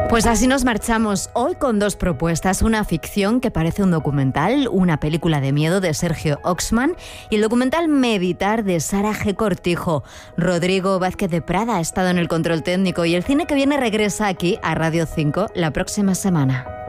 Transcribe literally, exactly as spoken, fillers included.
Pues así nos marchamos hoy con dos propuestas, una ficción que parece un documental, una película de miedo de Sergio Oxman y el documental Meditar de Sara G. Cortijo. Rodrigo Vázquez de Prada ha estado en el control técnico y el cine que viene regresa aquí a Radio cinco la próxima semana.